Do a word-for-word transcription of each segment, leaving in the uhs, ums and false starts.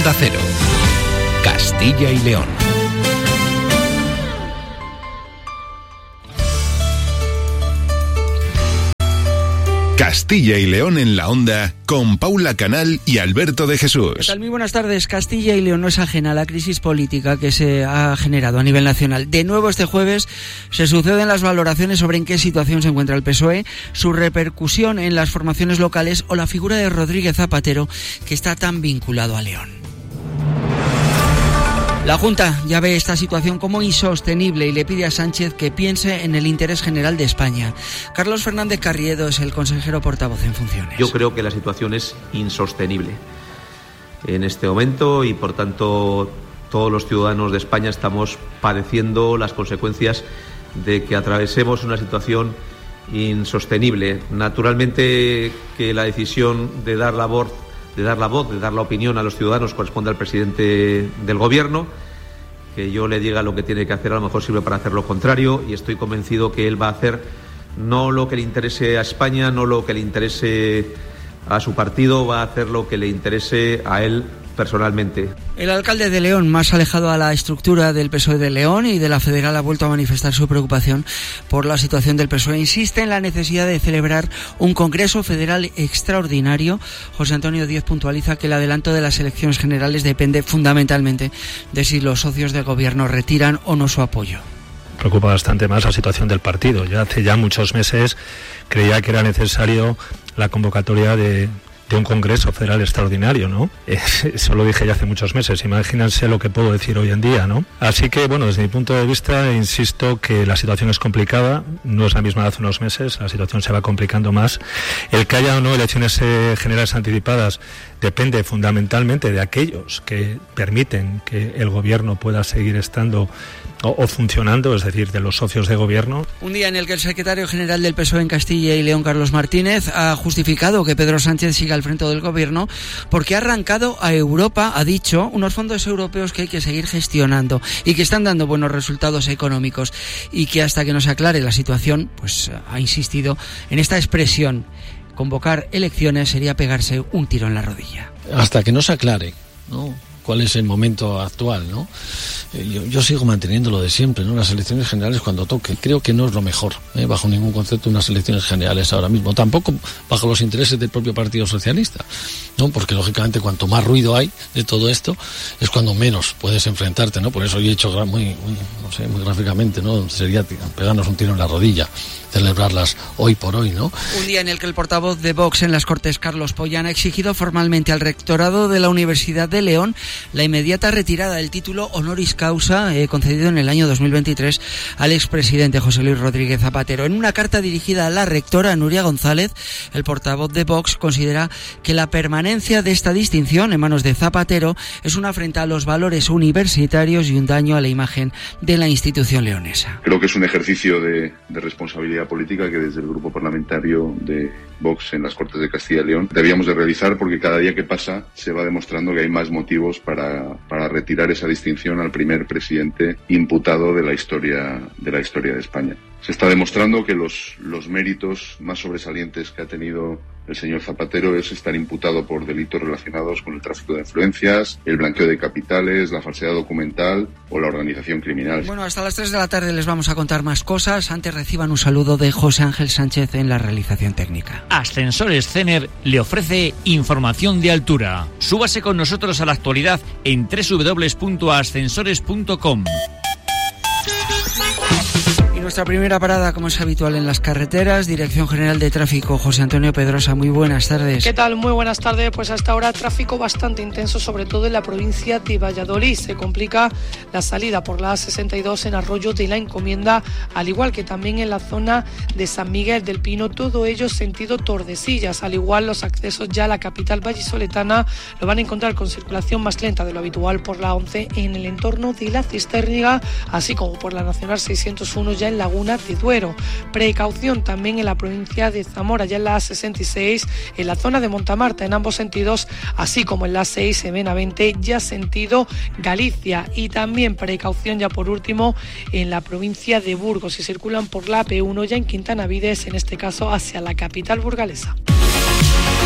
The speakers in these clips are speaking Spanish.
Onda Cero, Castilla y León. Castilla y León en la Onda, con Paula Canal y Alberto de Jesús. ¿Qué tal? Muy buenas tardes. Castilla y León no es ajena a la crisis política que se ha generado a nivel nacional. De nuevo este jueves se suceden las valoraciones sobre en qué situación se encuentra el P S O E, su repercusión en las formaciones locales o la figura de Rodríguez Zapatero, que está tan vinculado a León. La Junta ya ve esta situación como insostenible y le pide a Sánchez que piense en el interés general de España. Carlos Fernández Carriedo es el consejero portavoz en funciones. Yo creo que la situación es insostenible en este momento y, por tanto, todos los ciudadanos de España estamos padeciendo las consecuencias de que atravesemos una situación insostenible. Naturalmente que la decisión de dar la voz de dar la voz, de dar la opinión a los ciudadanos corresponde al presidente del Gobierno. Que yo le diga lo que tiene que hacer a lo mejor sirve para hacer lo contrario, y estoy convencido que él va a hacer no lo que le interese a España, no lo que le interese a su partido, va a hacer lo que le interese a él personalmente. El alcalde de León, más alejado a la estructura del P S O E de León y de la federal, ha vuelto a manifestar su preocupación por la situación del P S O E. Insiste en la necesidad de celebrar un Congreso Federal extraordinario. José Antonio Díez puntualiza que el adelanto de las elecciones generales depende fundamentalmente de si los socios de gobierno retiran o no su apoyo. Preocupa bastante más la situación del partido. Ya hace ya muchos meses creía que era necesario la convocatoria de de un Congreso Federal extraordinario, ¿no? Eso lo dije ya hace muchos meses, imagínense lo que puedo decir hoy en día, ¿no? Así que, bueno, desde mi punto de vista, insisto que la situación es complicada, no es la misma de hace unos meses, la situación se va complicando más. El que haya o no elecciones eh, generales anticipadas depende fundamentalmente de aquellos que permiten que el gobierno pueda seguir estando o, o funcionando, es decir, de los socios de gobierno. Un día en el que el secretario general del P S O E en Castilla y León, Carlos Martínez, ha justificado que Pedro Sánchez siga al frente del gobierno porque ha arrancado a Europa, ha dicho, unos fondos europeos que hay que seguir gestionando y que están dando buenos resultados económicos, y que hasta que no se aclare la situación, pues ha insistido en esta expresión: convocar elecciones sería pegarse un tiro en la rodilla. Hasta que no se aclare, ¿no?, cuál es el momento actual, ¿no? Yo, yo sigo manteniendo lo de siempre, ¿no? Las elecciones generales cuando toque. Creo que no es lo mejor, ¿eh? Bajo ningún concepto, unas elecciones generales ahora mismo. Tampoco bajo los intereses del propio Partido Socialista, ¿no? Porque lógicamente cuanto más ruido hay de todo esto es cuando menos puedes enfrentarte, ¿no? Por eso yo he hecho muy, muy, no sé, muy gráficamente, ¿no? Sería pegarnos un tiro en la rodilla, celebrarlas hoy por hoy, ¿no? Un día en el que el portavoz de Vox en las Cortes, Carlos Pollán, ha exigido formalmente al rectorado de la Universidad de León la inmediata retirada del título honoris causa eh, concedido en el año dos mil veintitrés al expresidente José Luis Rodríguez Zapatero. En una carta dirigida a la rectora Nuria González, el portavoz de Vox considera que la permanencia de esta distinción en manos de Zapatero es una afrenta a los valores universitarios y un daño a la imagen de la institución leonesa. Creo que es un ejercicio de, de responsabilidad política que desde el grupo parlamentario de Vox en las Cortes de Castilla y León debíamos de realizar, porque cada día que pasa se va demostrando que hay más motivos para, para retirar esa distinción al primer presidente imputado de la historia de la historia de España. Se está demostrando que los, los méritos más sobresalientes que ha tenido el señor Zapatero es estar imputado por delitos relacionados con el tráfico de influencias, el blanqueo de capitales, la falsedad documental o la organización criminal. Bueno, hasta las tres de la tarde les vamos a contar más cosas. Antes reciban un saludo de José Ángel Sánchez en la realización técnica. Ascensores Cener le ofrece información de altura. Súbase con nosotros a la actualidad en doble u doble u doble u punto ascensores punto com. Nuestra primera parada, como es habitual en las carreteras, Dirección General de Tráfico, José Antonio Pedrosa. Muy buenas tardes. ¿Qué tal? Muy buenas tardes. Pues hasta ahora tráfico bastante intenso, sobre todo en la provincia de Valladolid. Se complica la salida por la A sesenta y dos en Arroyo de la Encomienda, al igual que también en la zona de San Miguel del Pino, todo ello sentido Tordesillas. Al igual, los accesos ya a la capital vallisoletana lo van a encontrar con circulación más lenta de lo habitual por la once en el entorno de la Cisterniga, así como por la Nacional seiscientos uno ya en Laguna de Duero. Precaución también en la provincia de Zamora, ya en la A sesenta y seis, en la zona de Montamarta en ambos sentidos, así como en la seis en Benavente, ya sentido Galicia. Y también precaución ya por último en la provincia de Burgos, si circulan por la A P uno ya en Quintanavides, en este caso hacia la capital burgalesa.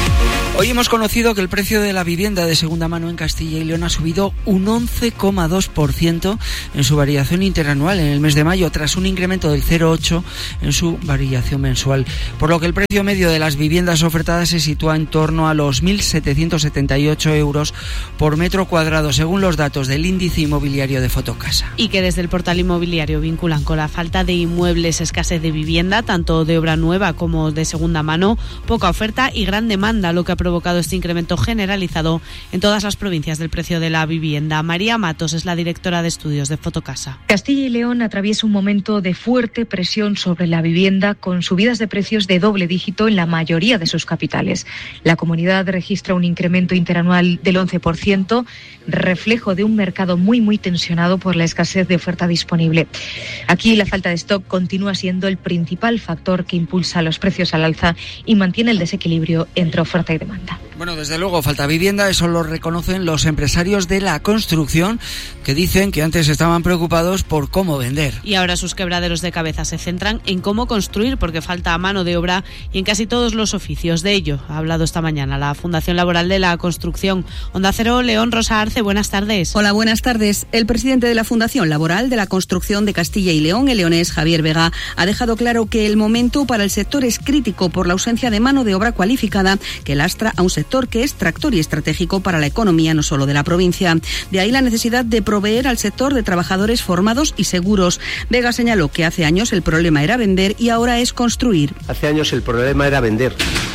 Hoy hemos conocido que el precio de la vivienda de segunda mano en Castilla y León ha subido un once coma dos por ciento en su variación interanual en el mes de mayo, tras un incremento del cero coma ocho por ciento en su variación mensual, por lo que el precio medio de las viviendas ofertadas se sitúa en torno a los mil setecientos setenta y ocho euros por metro cuadrado, según los datos del índice inmobiliario de Fotocasa. Y que desde el portal inmobiliario vinculan con la falta de inmuebles, escasez de vivienda, tanto de obra nueva como de segunda mano, poca oferta y gran demanda, lo que ha provocado este incremento generalizado en todas las provincias del precio de la vivienda. María Matos es la directora de estudios de Fotocasa. Castilla y León atraviesa un momento de fuerte presión sobre la vivienda, con subidas de precios de doble dígito en la mayoría de sus capitales. La comunidad registra un incremento interanual del once por ciento, reflejo de un mercado muy muy tensionado por la escasez de oferta disponible. Aquí la falta de stock continúa siendo el principal factor que impulsa los precios al alza y mantiene el desequilibrio entre oferta y demanda. Bueno, desde luego falta vivienda, eso lo reconocen los empresarios de la construcción, que dicen que antes estaban preocupados por cómo vender. Y ahora sus quebraderos de cabeza se centran en cómo construir, porque falta mano de obra y en casi todos los oficios. De ello ha hablado esta mañana la Fundación Laboral de la Construcción. Onda Cero, León, Rosa Arce, buenas tardes. Hola, buenas tardes. El presidente de la Fundación Laboral de la Construcción de Castilla y León, el leonés Javier Vega, ha dejado claro que el momento para el sector es crítico por la ausencia de mano de obra cualificada que lastra a un sector que es tractor y estratégico para la economía no solo de la provincia. De ahí la necesidad de proveer al sector de trabajadores formados y seguros. Vega señaló que hace años el problema era vender y ahora es construir. Hace años el problema era vender.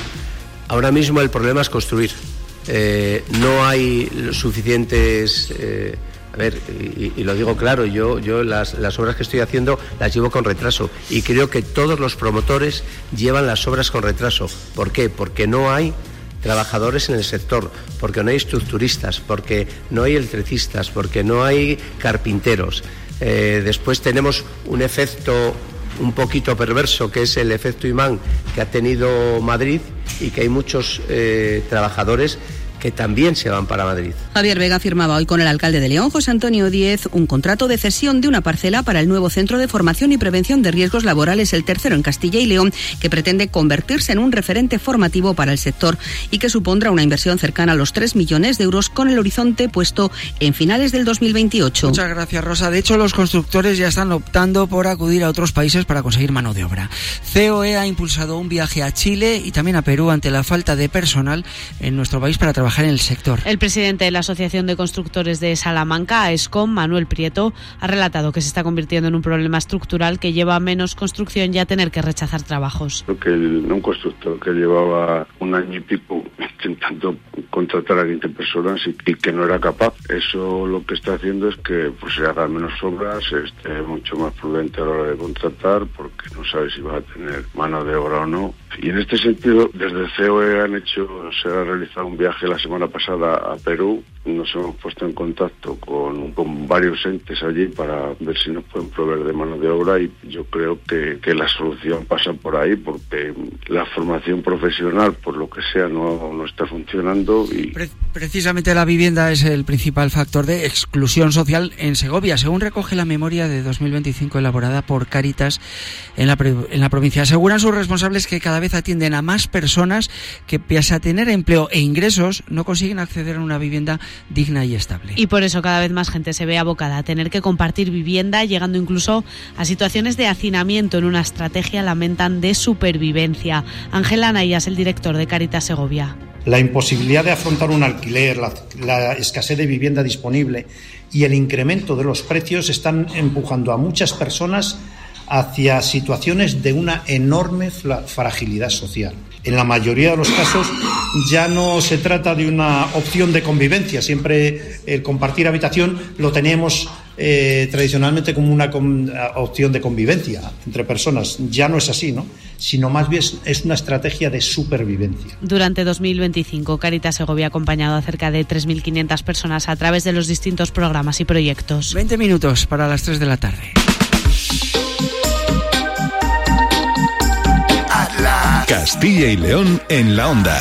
Ahora mismo el problema es construir. Eh, no hay suficientes... Eh, A ver, y, y lo digo claro, yo, yo las, las obras que estoy haciendo las llevo con retraso y creo que todos los promotores llevan las obras con retraso. ¿Por qué? Porque no hay trabajadores en el sector, porque no hay estructuristas, porque no hay electricistas, porque no hay carpinteros. Eh, después tenemos un efecto un poquito perverso, que es el efecto imán que ha tenido Madrid y que hay muchos eh, trabajadores que también se van para Madrid. Javier Vega firmaba hoy con el alcalde de León, José Antonio Díez, un contrato de cesión de una parcela para el nuevo Centro de Formación y Prevención de Riesgos Laborales, el tercero en Castilla y León, que pretende convertirse en un referente formativo para el sector y que supondrá una inversión cercana a los tres millones de euros con el horizonte puesto en finales del dos mil veintiocho. Muchas gracias, Rosa. De hecho, los constructores ya están optando por acudir a otros países para conseguir mano de obra. C O E ha impulsado un viaje a Chile y también a Perú ante la falta de personal en nuestro país para trabajar en el sector. El presidente de la Asociación de Constructores de Salamanca, AESCOM, Manuel Prieto, ha relatado que se está convirtiendo en un problema estructural que lleva a menos construcción y a tener que rechazar trabajos. Creo que el, un constructor que llevaba un año y pico intentando contratar a quince personas y, y que no era capaz, eso lo que está haciendo es que pues, se hagan menos obras, esté mucho más prudente a la hora de contratar porque no sabe si va a tener mano de obra o no. Y en este sentido, desde C O E han hecho, se ha realizado un viaje la semana pasada a Perú. Nos hemos puesto en contacto con, con varios entes allí para ver si nos pueden proveer de mano de obra y yo creo que, que la solución pasa por ahí porque la formación profesional, por lo que sea, no, no está funcionando. Y Pre- precisamente la vivienda es el principal factor de exclusión social en Segovia, según recoge la memoria de dos mil veinticinco elaborada por Cáritas en la, pre- en la provincia. Aseguran sus responsables que cada vez atienden a más personas que, pese a tener empleo e ingresos, no consiguen acceder a una vivienda digna y estable. Y por eso cada vez más gente se ve abocada a tener que compartir vivienda, llegando incluso a situaciones de hacinamiento en una estrategia, lamentan, de supervivencia. Ángel Anayas, el director de Cáritas Segovia. La imposibilidad de afrontar un alquiler, la, la escasez de vivienda disponible y el incremento de los precios están empujando a muchas personas hacia situaciones de una enorme fragilidad social. En la mayoría de los casos ya no se trata de una opción de convivencia, siempre el compartir habitación lo tenemos eh, tradicionalmente como una com- opción de convivencia entre personas. Ya no es así, ¿no? Sino más bien es una estrategia de supervivencia. Durante dos mil veinticinco, Cáritas Segovia ha acompañado a cerca de tres mil quinientas personas a través de los distintos programas y proyectos. veinte minutos para las tres de la tarde. Castilla y León en la onda.